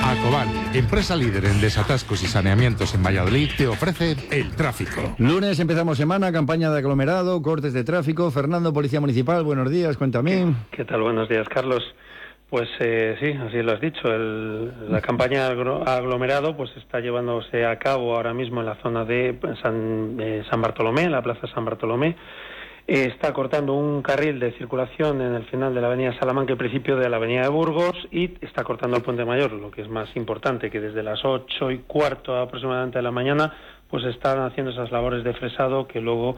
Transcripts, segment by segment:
Acobal, empresa líder en desatascos y saneamientos en Valladolid, te ofrece el tráfico. Lunes empezamos semana, campaña de aglomerado, cortes de tráfico. Fernando, Policía Municipal, buenos días, cuéntame. ¿Qué tal? Buenos días, Carlos. Pues sí, así lo has dicho. La campaña aglomerado pues está llevándose a cabo ahora mismo en la zona de San Bartolomé, en la Plaza San Bartolomé. Está cortando un carril de circulación en el final de la avenida Salamanca y principio de la avenida de Burgos, y está cortando el Puente Mayor, lo que es más importante, que desde las 8:15 aproximadamente de la mañana pues están haciendo esas labores de fresado, que luego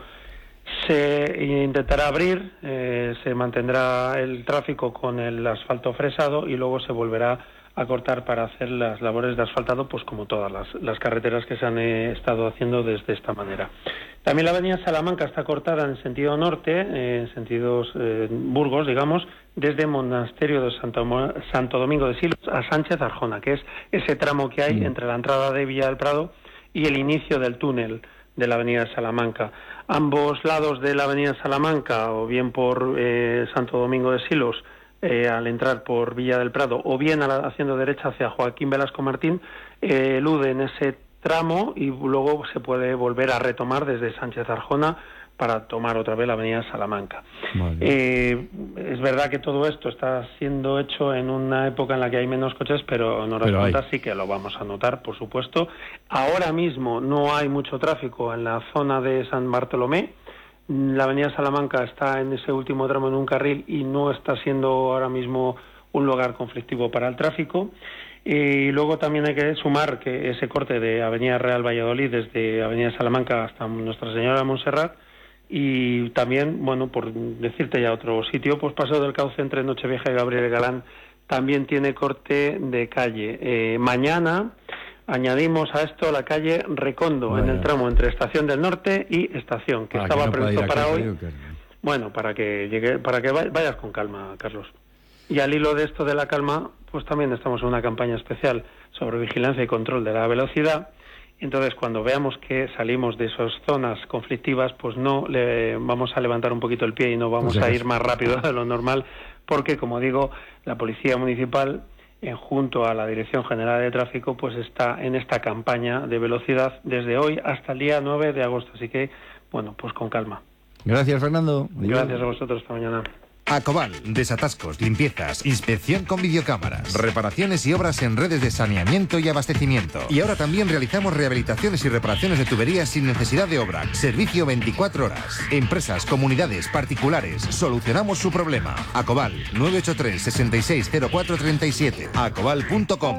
se intentará abrir, se mantendrá el tráfico con el asfalto fresado y luego se volverá a cortar para hacer las labores de asfaltado, pues como todas las carreteras que se han estado haciendo desde esta manera. También la avenida Salamanca está cortada en sentido norte, en sentidos Burgos, digamos, desde Monasterio de Santo Domingo de Silos a Sánchez Arjona, que es ese tramo que hay entre la entrada de Villa del Prado y el inicio del túnel de la avenida Salamanca. Ambos lados de la avenida Salamanca, o bien por Santo Domingo de Silos, al entrar por Villa del Prado, o bien haciendo derecha hacia Joaquín Velasco Martín, eluden ese tramo y luego se puede volver a retomar desde Sánchez Arjona para tomar otra vez la avenida Salamanca. Vale. Es verdad que todo esto está siendo hecho en una época en la que hay menos coches, pero en horas puntas sí que lo vamos a notar, por supuesto. Ahora mismo no hay mucho tráfico en la zona de San Bartolomé. La avenida Salamanca está en ese último tramo en un carril y no está siendo ahora mismo un lugar conflictivo para el tráfico. Y luego también hay que sumar que ese corte de Avenida Real Valladolid desde Avenida Salamanca hasta Nuestra Señora de Montserrat, y también, bueno, por decirte ya otro sitio, pues Paseo del Cauce entre Nochevieja y Gabriel Galán también tiene corte de calle. Mañana añadimos a esto la calle Recondo, en el tramo entre Estación del Norte y Estación, que estaba previsto para hoy. Bueno, para que vayas con calma, Carlos. Y al hilo de esto de la calma, pues también estamos en una campaña especial sobre vigilancia y control de la velocidad. Entonces, cuando veamos que salimos de esas zonas conflictivas, pues no le vamos a levantar un poquito el pie y no vamos a ir más rápido de lo normal, porque, como digo, la Policía Municipal, junto a la Dirección General de Tráfico, pues está en esta campaña de velocidad desde hoy hasta el día 9 de agosto. Así que, bueno, pues con calma. Gracias, Fernando. Gracias a vosotros. Hasta mañana. Acobal, desatascos, limpiezas, inspección con videocámaras, reparaciones y obras en redes de saneamiento y abastecimiento. Y ahora también realizamos rehabilitaciones y reparaciones de tuberías sin necesidad de obra. Servicio 24 horas. Empresas, comunidades, particulares. Solucionamos su problema. Acobal, 983 660437. Acobal.com.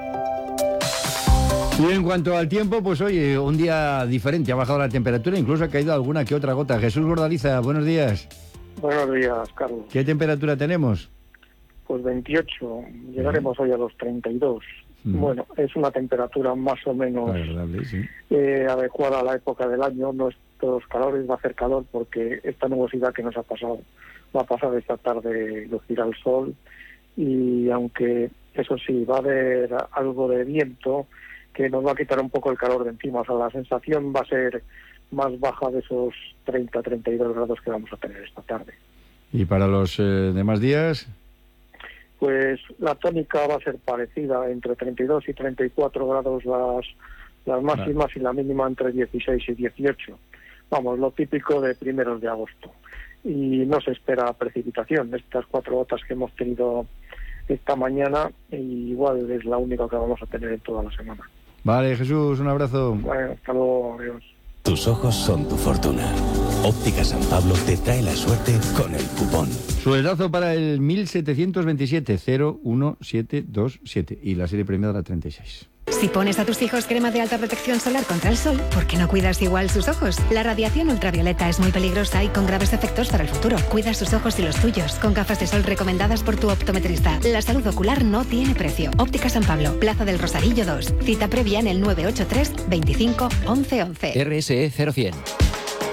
Y en cuanto al tiempo, pues oye, un día diferente. Ha bajado la temperatura, incluso ha caído alguna que otra gota. Jesús Gordaliza, buenos días. Buenos días, Carlos. ¿Qué temperatura tenemos? Pues 28, llegaremos hoy a los 32. Bueno, es una temperatura más o menos agradable, sí. Adecuada a la época del año. No es todos calores, va a hacer calor porque esta nubosidad que nos ha pasado va a pasar esta tarde, lucirá el sol, y aunque eso sí, va a haber algo de viento que nos va a quitar un poco el calor de encima. O sea, la sensación va a ser más baja de esos 30-32 grados que vamos a tener esta tarde. ¿Y para los demás días? Pues la tónica va a ser parecida, entre 32 y 34 grados las máximas, y la mínima entre 16 y 18. Vamos, lo típico de primeros de agosto. Y no se espera precipitación. Estas 4 gotas que hemos tenido esta mañana, igual es la única que vamos a tener en toda la semana. Vale, Jesús, un abrazo. Bueno, hasta luego, adiós. Tus ojos son tu fortuna. Óptica San Pablo te trae la suerte con el cupón. Sueldazo para el 1727 01727 y la serie premiada la 36. Si pones a tus hijos crema de alta protección solar contra el sol, ¿por qué no cuidas igual sus ojos? La radiación ultravioleta es muy peligrosa y con graves efectos para el futuro. Cuida sus ojos y los tuyos con gafas de sol recomendadas por tu optometrista. La salud ocular no tiene precio. Óptica San Pablo, Plaza del Rosarillo 2. Cita previa en el 983 25 11 11. RSE 0100.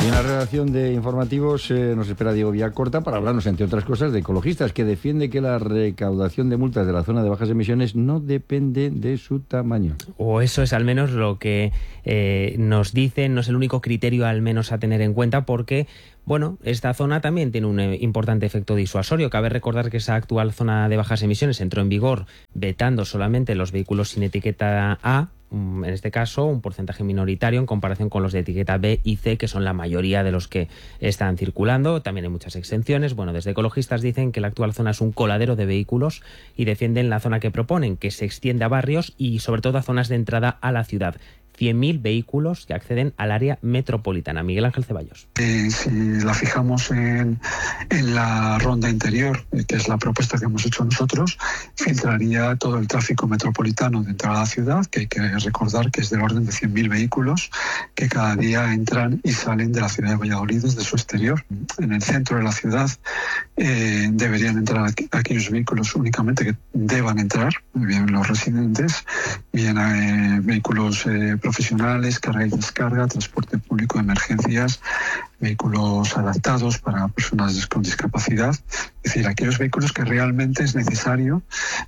Y en la redacción de informativos nos espera Diego Villacorta para hablarnos, entre otras cosas, de ecologistas, que defiende que la recaudación de multas de la zona de bajas emisiones no depende de su tamaño. O eso es al menos lo que nos dicen, no es el único criterio al menos a tener en cuenta, porque bueno, esta zona también tiene un importante efecto disuasorio. Cabe recordar que esa actual zona de bajas emisiones entró en vigor vetando solamente los vehículos sin etiqueta A, en este caso un porcentaje minoritario en comparación con los de etiqueta B y C, que son la mayoría de los que están circulando. También hay muchas exenciones. Bueno, desde ecologistas dicen que la actual zona es un coladero de vehículos y defienden la zona que proponen, que se extiende a barrios y sobre todo a zonas de entrada a la ciudad. 100.000 vehículos que acceden al área metropolitana. Miguel Ángel Ceballos. Si la fijamos en la ronda interior, que es la propuesta que hemos hecho nosotros, filtraría todo el tráfico metropolitano de entrada a la ciudad, que hay que recordar que es del orden de 100.000 vehículos que cada día entran y salen de la ciudad de Valladolid desde su exterior. En el centro de la ciudad deberían entrar aquellos vehículos únicamente que deban entrar, bien los residentes, bien vehículos profesionales, carga y descarga, transporte público de emergencias, vehículos adaptados para personas con discapacidad, es decir, aquellos vehículos que realmente es necesario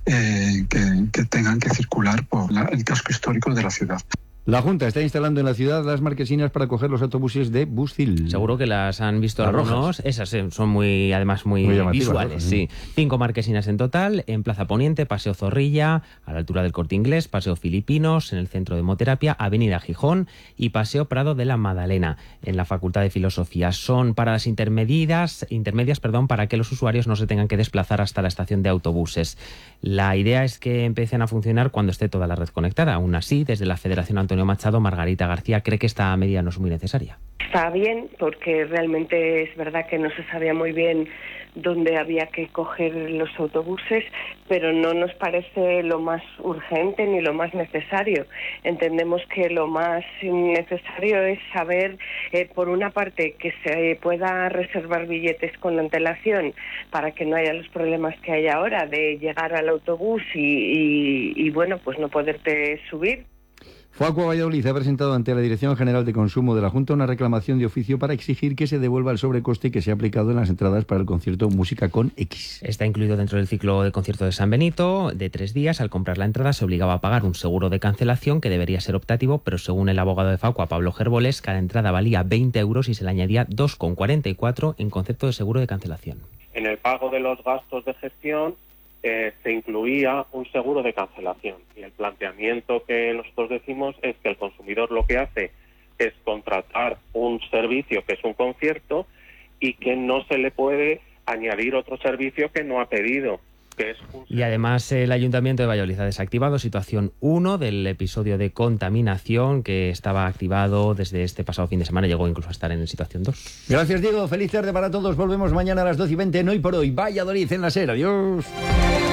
que tengan que circular por el casco histórico de la ciudad. La Junta está instalando en la ciudad las marquesinas para coger los autobuses de Buscil. Seguro que las han visto las algunos. Rojas. Esas son muy visuales. Sí. 5 marquesinas en total, en Plaza Poniente, Paseo Zorrilla, a la altura del Corte Inglés, Paseo Filipinos, en el Centro de Hemoterapia, Avenida Gijón y Paseo Prado de la Madalena, en la Facultad de Filosofía. Son paradas intermedias, para que los usuarios no se tengan que desplazar hasta la estación de autobuses. La idea es que empiecen a funcionar cuando esté toda la red conectada. Aún así, desde la Federación Antonio Machado, Margarita García cree que esta medida no es muy necesaria. Está bien, porque realmente es verdad que no se sabía muy bien dónde había que coger los autobuses, pero no nos parece lo más urgente ni lo más necesario. Entendemos que lo más necesario es saber, por una parte, que se pueda reservar billetes con antelación para que no haya los problemas que hay ahora de llegar al autobús y bueno, pues no poderte subir. Foacua Valladolid ha presentado ante la Dirección General de Consumo de la Junta una reclamación de oficio para exigir que se devuelva el sobrecoste que se ha aplicado en las entradas para el concierto Música con X. Está incluido dentro del ciclo de concierto de San Benito de 3 días. Al comprar la entrada se obligaba a pagar un seguro de cancelación que debería ser optativo, pero según el abogado de Foacua, Pablo Gerboles, cada entrada valía 20 euros y se le añadía 2,44 en concepto de seguro de cancelación. En el pago de los gastos de gestión se incluía un seguro de cancelación, y el planteamiento que nosotros decimos es que el consumidor lo que hace es contratar un servicio que es un concierto y que no se le puede añadir otro servicio que no ha pedido. Y además el Ayuntamiento de Valladolid ha desactivado situación 1 del episodio de contaminación que estaba activado desde este pasado fin de semana, llegó incluso a estar en situación 2. Gracias, Diego, feliz tarde para todos, volvemos mañana a las 12:20, no hoy por hoy, Valladolid en la SER, adiós.